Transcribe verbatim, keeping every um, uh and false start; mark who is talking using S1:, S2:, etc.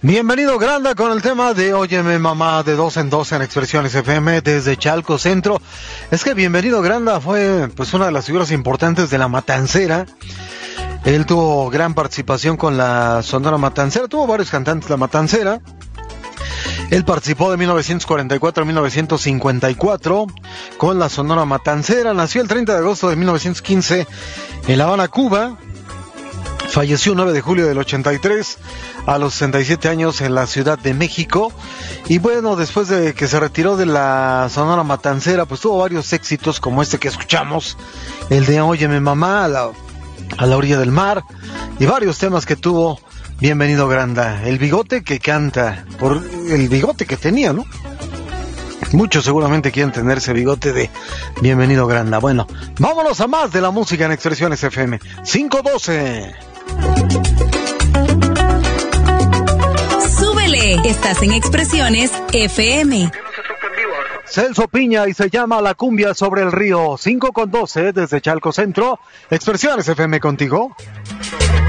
S1: Bienvenido Granda con el tema de Óyeme Mamá de dos en dos en Expresiones F M desde Chalco Centro. Es que Bienvenido Granda fue pues una de las figuras importantes de la Matancera. Él tuvo gran participación con la Sonora Matancera, tuvo varios cantantes de la Matancera. Él participó de mil novecientos cuarenta y cuatro a mil novecientos cincuenta y cuatro con la Sonora Matancera. Nació el treinta de agosto de mil novecientos quince en La Habana, Cuba. Falleció el nueve de julio del ochenta y tres a los sesenta y siete años en la Ciudad de México. Y bueno, después de que se retiró de la Sonora Matancera, pues tuvo varios éxitos como este que escuchamos, el de Óyeme Mamá, a la, a la orilla del mar, y varios temas que tuvo Bienvenido Granda. El bigote que canta, por el bigote que tenía, ¿no? Muchos seguramente quieren tener ese bigote de Bienvenido Granda. Bueno, vámonos a más de la música en Expresiones F M. cinco doce.
S2: Súbele, estás en Expresiones F M.
S1: Celso Piña y se llama La Cumbia sobre el Río. cinco con doce desde Chalco Centro. Expresiones F M contigo.